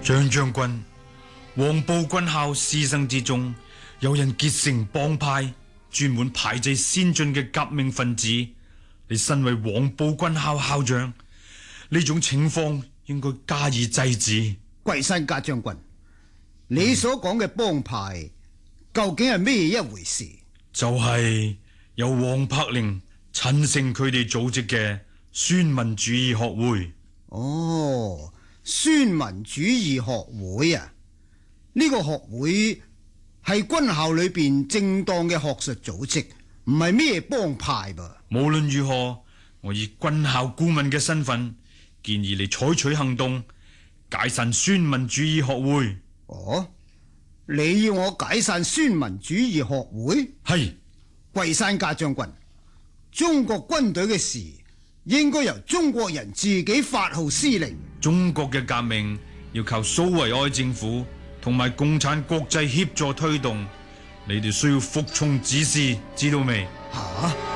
張將軍，黃埔軍校師生之中有人結成幫派，專門排擠先進嘅革命分子。你身為黃埔軍校校長，呢種情況應該加以制止。 桂山家將軍，你所講嘅幫派究竟係咩一回事？ 就係由黃柏齡、陳誠佢哋組織嘅孫文主義學會。 哦，孫文主義學會啊，呢個學會係軍校裏邊正當嘅學術組織，唔係咩幫派噃。 無論如何，我以軍校顧問嘅身份建議你採取行動，解散孫文主義學會。 哦，你要我解散孫文主義學會？ 係。 桂山家將軍，中國軍隊嘅事應該由中國人自己發號施令。 中國嘅革命要靠蘇維埃政府同埋共產國際協助推動，你哋需要服從指示，知道未？ 吓？